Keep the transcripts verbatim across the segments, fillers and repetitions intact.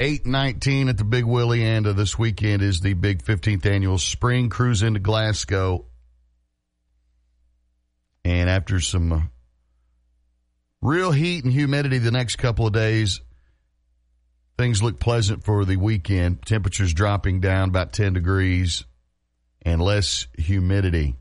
eight nineteen at the Big Willie, and uh, this weekend is the big fifteenth annual Spring Cruise into Glasgow. And after some uh, real heat and humidity the next couple of days, things look pleasant for the weekend. Temperatures dropping down about ten degrees and less humidity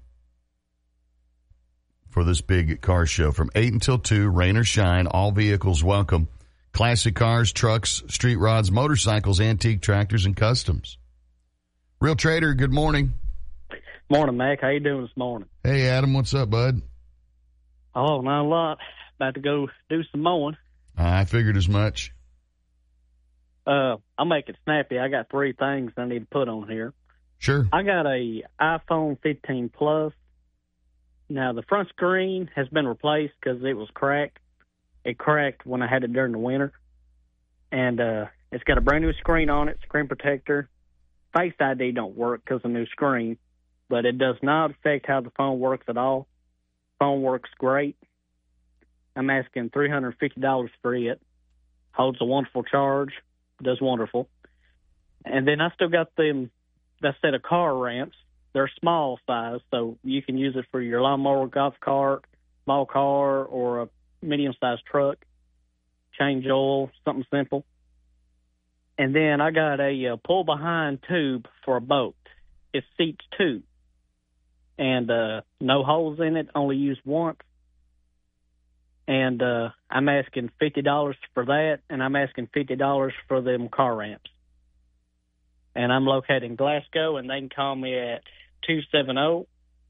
for this big car show. From eight until two, rain or shine, all vehicles welcome. Classic cars, trucks, street rods, motorcycles, antique tractors, and customs. Real Trader, good morning. Morning, Mac. How you doing this morning? Hey, Adam, what's up, bud? Oh, not a lot. About to go do some mowing. I figured as much. Uh, I'll make it snappy. I got three things I need to put on here. Sure. I got a iPhone fifteen Plus. Now, the front screen has been replaced because it was cracked. It cracked when I had it during the winter. And uh, it's got a brand new screen on it, screen protector. Face I D don't work because of the new screen, but it does not affect how the phone works at all. Phone works great. I'm asking three hundred fifty dollars for it. Holds a wonderful charge. Does wonderful. And then I still got them, that set of car ramps. They're small size, so you can use it for your lawnmower, golf cart, small car, or a medium-sized truck. Change oil, something simple. And then I got a uh, pull-behind tube for a boat. It seats two. And uh, no holes in it, only used once. And uh, I'm asking fifty dollars for that, and I'm asking fifty dollars for them car ramps. And I'm located in Glasgow, and they can call me at two seven zero,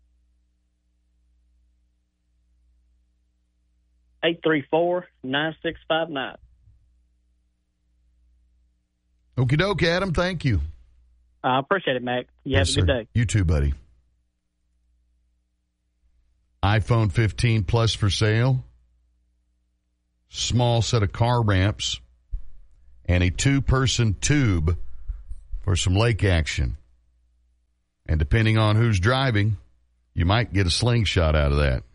eight three four, nine six five nine. Okie doke, Adam. Thank you. I appreciate it, Mac. You Yes, have a good sir. day. You too, buddy. iPhone fifteen Plus for sale. Small set of car ramps. And a two-person tube for some lake action. And depending on who's driving, you might get a slingshot out of that.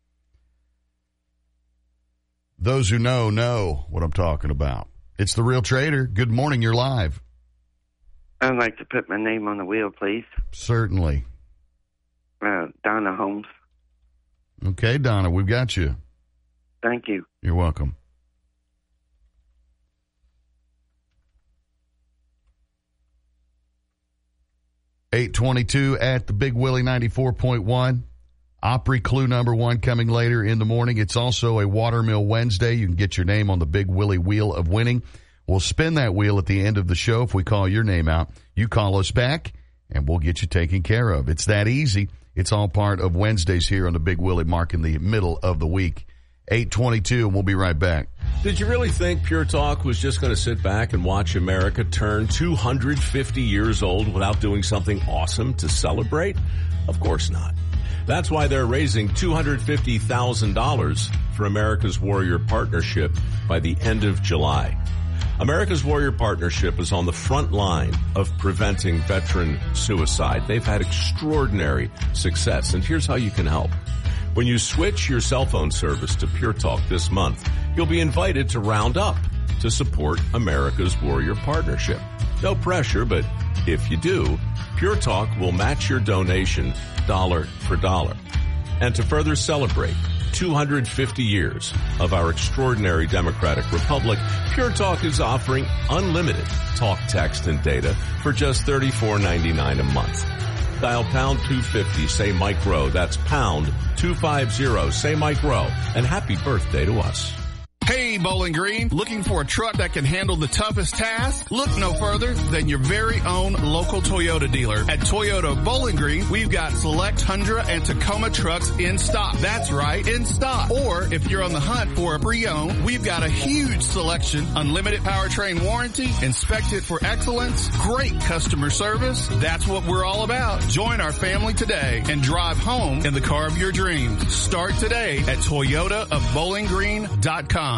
Those who know, know what I'm talking about. It's The Real Trader. Good morning. You're live. I'd like to put my name on the wheel, please. Certainly. Uh, Donna Holmes. Okay, Donna, we've got you. Thank you. You're welcome. eight twenty-two at the Big Willie ninety-four point one. Opry clue number one coming later in the morning. It's also a Watermill Wednesday. You can get your name on the Big Willie Wheel of Winning. We'll spin that wheel at the end of the show. If we call your name out, you call us back, and we'll get you taken care of. It's that easy. It's all part of Wednesdays here on the Big Willie, marking the middle of the week. eight twenty-two, and we'll be right back. Did you really think Pure Talk was just going to sit back and watch America turn two hundred fifty years old without doing something awesome to celebrate? Of course not. That's why they're raising two hundred fifty thousand dollars for America's Warrior Partnership by the end of July. America's Warrior Partnership is on the front line of preventing veteran suicide. They've had extraordinary success, and here's how you can help. When you switch your cell phone service to Pure Talk this month, you'll be invited to round up to support America's Warrior Partnership. No pressure, but if you do, Pure Talk will match your donation dollar for dollar. And to further celebrate two hundred fifty years of our extraordinary democratic republic, Pure Talk is offering unlimited talk, text, and data for just thirty-four ninety-nine a month. Dial pound two fifty, say Mike Rowe. That's pound two fifty, say Mike Rowe. And happy birthday to us. Hey, Bowling Green, looking for a truck that can handle the toughest task? Look no further than your very own local Toyota dealer. At Toyota Bowling Green, we've got select Tundra and Tacoma trucks in stock. That's right, in stock. Or if you're on the hunt for a pre-owned, we've got a huge selection, unlimited powertrain warranty, inspected for excellence, great customer service. That's what we're all about. Join our family today and drive home in the car of your dreams. Start today at Toyota of Bowling Green dot com.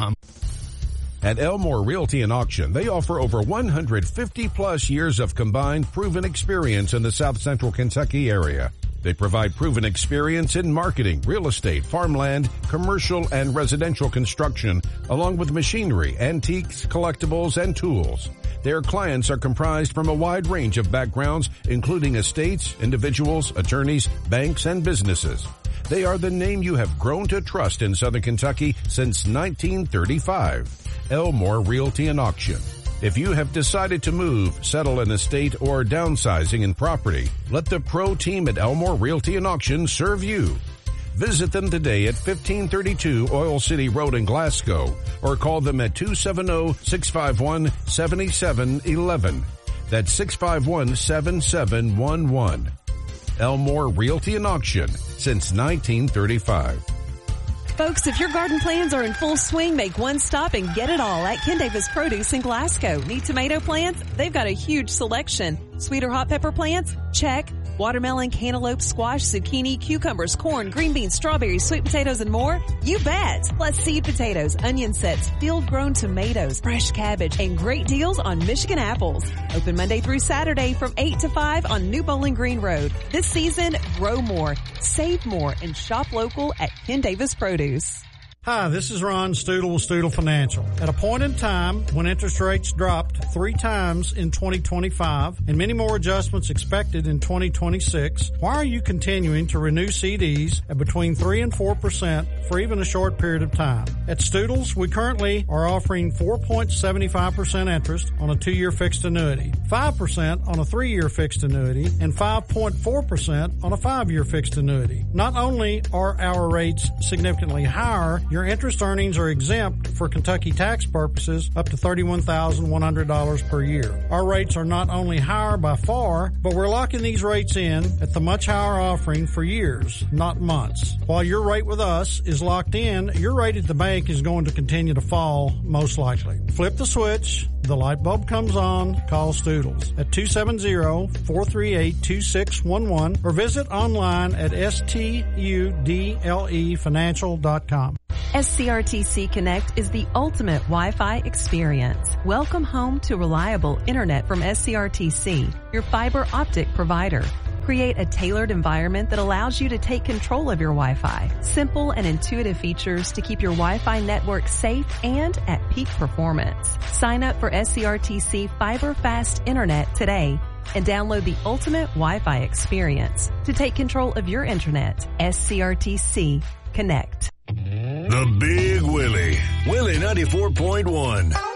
At Elmore Realty and Auction, they offer over one hundred fifty plus years of combined proven experience in the South Central Kentucky area. They provide proven experience in marketing, real estate, farmland, commercial, and residential construction, along with machinery, antiques, collectibles, and tools. Their clients are comprised from a wide range of backgrounds, including estates, individuals, attorneys, banks, and businesses. They are the name you have grown to trust in Southern Kentucky since nineteen thirty-five. Elmore Realty and Auction. If you have decided to move, settle an estate, or downsizing in property, let the pro team at Elmore Realty and Auction serve you. Visit them today at fifteen thirty-two Oil City Road in Glasgow or call them at two seven zero, six five one, seven seven one one. That's six five one, seven seven one one. Elmore Realty and Auction since nineteen thirty-five. Folks, if your garden plans are in full swing, make one stop and get it all at Ken Davis Produce in Glasgow. Need tomato plants? They've got a huge selection. Sweet or hot pepper plants? Check. Watermelon, cantaloupe, squash, zucchini, cucumbers, corn, green beans, strawberries, sweet potatoes, and more? You bet! Plus seed potatoes, onion sets, field-grown tomatoes, fresh cabbage, and great deals on Michigan apples. Open Monday through Saturday from eight to five on New Bowling Green Road. This season, grow more, save more, and shop local at Ken Davis Produce. Hi, this is Ron Stoodle with Stoodle Financial. At a point in time when interest rates dropped three times in twenty twenty-five and many more adjustments expected in twenty twenty-six, why are you continuing to renew C Ds at between three and four percent for even a short period of time? At Stoodles, we currently are offering four point seven five percent interest on a two-year fixed annuity, five percent on a three-year fixed annuity, and five point four percent on a five-year fixed annuity. Not only are our rates significantly higher, your interest earnings are exempt for Kentucky tax purposes up to thirty-one thousand one hundred dollars per year. Our rates are not only higher by far, but we're locking these rates in at the much higher offering for years, not months. While your rate with us is locked in, your rate at the bank is going to continue to fall, most likely. Flip the switch. The light bulb comes on, call Stoodles at two seven zero, four three eight, two six one one or visit online at S T U D L E financial dot com. S C R T C Connect is the ultimate Wi-Fi experience. Welcome home to reliable internet from S C R T C, your fiber optic provider. Create a tailored environment that allows you to take control of your Wi-Fi. Simple and intuitive features to keep your Wi-Fi network safe and at peak performance. Sign up for S C R T C Fiber Fast Internet today and download the ultimate Wi-Fi experience to take control of your internet. S C R T C Connect. The Big Willie. Willie ninety-four point one.